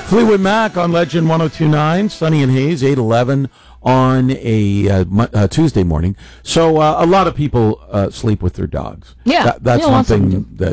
Fleetwood Mac on Legend 102.9, Sunny and Haze, 8:11 on a Tuesday morning. So a lot of people sleep with their dogs. Yeah. That's something that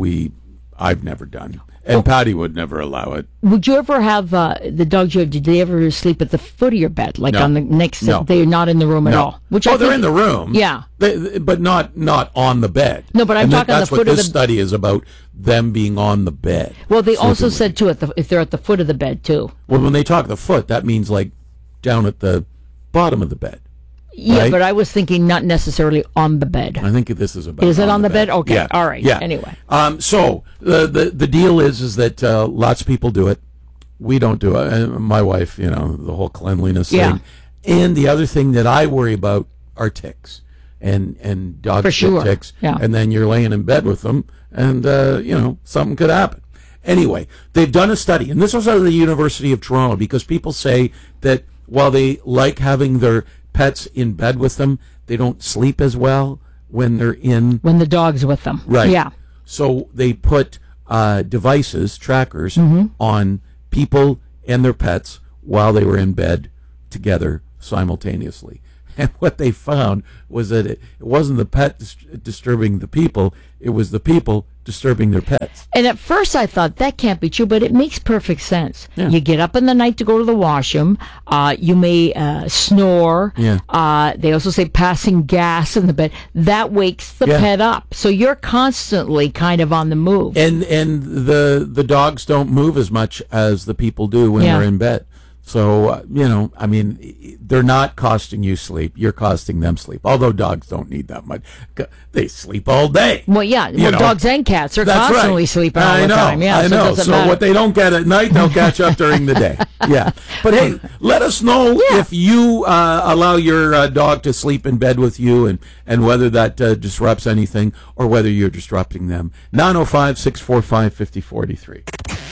I've never done. And Patty would never allow it. Would you ever have the dogs you have? Did they ever sleep at the foot of your bed, like on the next? No. They're not in the room at all. They're in the room. Yeah, but not on the bed. No, but I'm talking on the foot of the. That's what this study is about: them being on the bed. Well, they also said too if they're at the foot of the bed too. Well, when they talk the foot, that means like down at the bottom of the bed. Yeah, right? but I was thinking not necessarily on the bed. I think this is about. Is it on the bed? Okay, yeah. All right. Yeah. Anyway, so the deal is that lots of people do it. We don't do it. And my wife, the whole cleanliness thing. And the other thing that I worry about are ticks and dogs get ticks. Yeah. And then you're laying in bed with them, and something could happen. Anyway, they've done a study, and this was out of the University of Toronto, because people say that while they like having their pets in bed with them, they don't sleep as well when the dog's with them. Right. Yeah. So they put devices, trackers, on people and their pets while they were in bed together simultaneously. And what they found was that it wasn't the pet disturbing the people, it was the people disturbing their pets. And at first I thought that can't be true, but it makes perfect sense. Yeah. You get up in the night to go to the washroom. You may snore. Yeah. They also say passing gas in the bed. That wakes the pet up. So you're constantly kind of on the move. And the dogs don't move as much as the people do when they're in bed. So, they're not costing you sleep. You're costing them sleep. Although dogs don't need that much. They sleep all day. Well, yeah. Dogs and cats are constantly sleeping all the time. Yeah, I know. So what they don't get at night, they'll catch up during the day. Yeah. But, hey, let us know if you allow your dog to sleep in bed with you and whether that disrupts anything or whether you're disrupting them. 905-645-5043.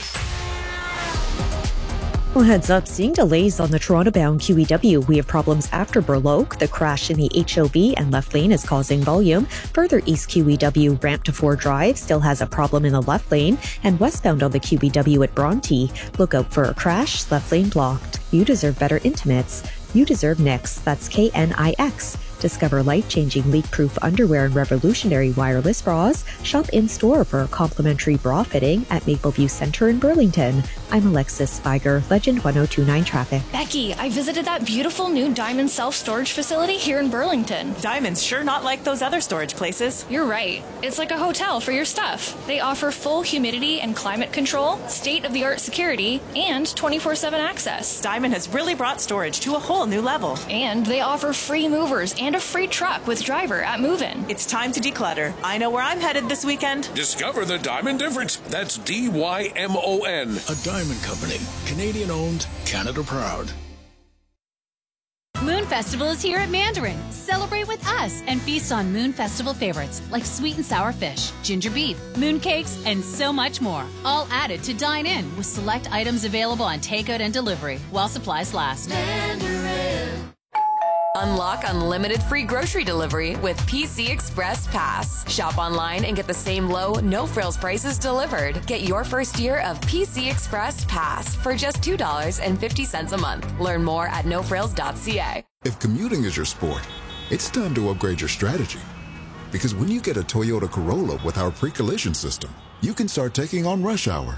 Well, heads up, seeing delays on the Toronto-bound QEW. We have problems after Burloak. The crash in the HOV and left lane is causing volume. Further east QEW, ramp to Ford Drive still has a problem in the left lane. And westbound on the QEW at Bronte, look out for a crash, left lane blocked. You deserve better intimates. You deserve Knix. That's KNIX. Discover life-changing leak-proof underwear and revolutionary wireless bras. Shop in-store for a complimentary bra fitting at Mapleview Center in Burlington. I'm Alexis Spiger, Legend 102.9 Traffic. Becky, I visited that beautiful new Diamond self-storage facility here in Burlington. Diamond's sure not like those other storage places. You're right. It's like a hotel for your stuff. They offer full humidity and climate control, state-of-the-art security, and 24/7 access. Diamond has really brought storage to a whole new level. And they offer free movers and a free truck with driver at move-in. It's time to declutter. I know where I'm headed this weekend. Discover the Diamond difference. That's DYMON. A Diamond Company. Canadian owned, Canada proud. Moon Festival is here at Mandarin. Celebrate with us and feast on Moon Festival favorites like sweet and sour fish, ginger beef, moon cakes, and so much more. All added to dine in with select items available on takeout and delivery while supplies last. Mandarin. Unlock unlimited free grocery delivery with PC Express Pass. Shop online and get the same low, no-frills prices delivered. Get your first year of PC Express Pass for just $2.50 a month. Learn more at nofrills.ca. If commuting is your sport, it's time to upgrade your strategy. Because when you get a Toyota Corolla with our pre-collision system, you can start taking on rush hour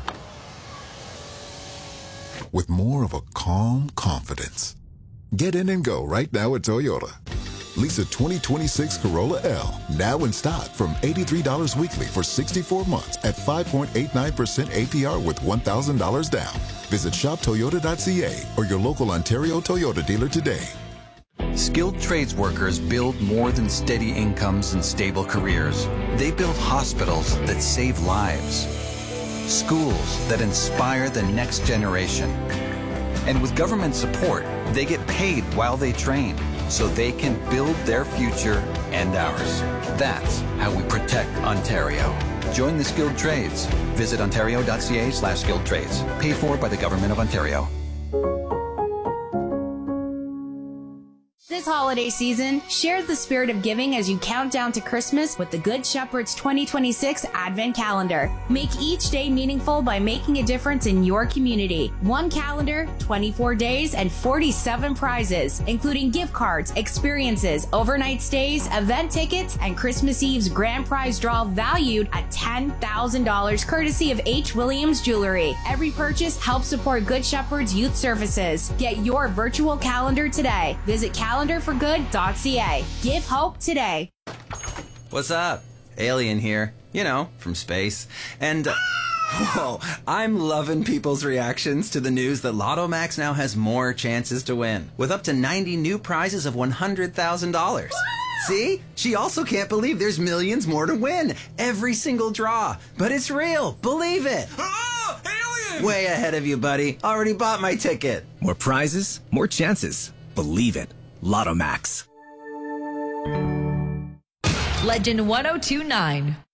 with more of a calm confidence. Get in and go right now at Toyota. Lease a 2026 Corolla L now in stock from $83 weekly for 64 months at 5.89% APR with $1,000 down. Visit shoptoyota.ca or your local Ontario Toyota dealer today. Skilled trades workers build more than steady incomes and stable careers. They build hospitals that save lives, schools that inspire the next generation. And with government support, they get paid while they train, so they can build their future and ours. That's how we protect Ontario. Join the skilled trades. Visit ontario.ca/skilled trades. Paid for by the Government of Ontario. The This holiday season, share the spirit of giving as you count down to Christmas with the Good Shepherd's 2026 Advent Calendar. Make each day meaningful by making a difference in your community. One calendar, 24 days, and 47 prizes, including gift cards, experiences, overnight stays, event tickets, and Christmas Eve's grand prize draw valued at $10,000 courtesy of H. Williams Jewelry. Every purchase helps support Good Shepherd's Youth Services. Get your virtual calendar today. Visit calendarforgood.ca. Give hope today. What's up? Alien here. You know, from space. And, whoa, I'm loving people's reactions to the news that Lotto Max now has more chances to win, with up to 90 new prizes of $100,000. See? She also can't believe there's millions more to win. Every single draw. But it's real. Believe it. Oh, alien! Way ahead of you, buddy. Already bought my ticket. More prizes, more chances. Believe it. Lotto Max. Legend 1029.